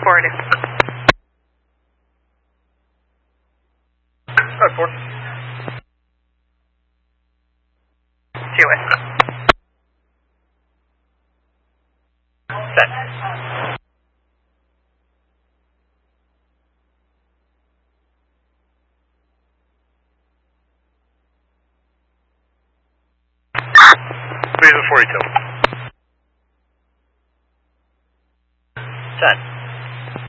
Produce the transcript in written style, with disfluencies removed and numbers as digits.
forwarded. Start 4. Do it. Set. Reason 42. Set.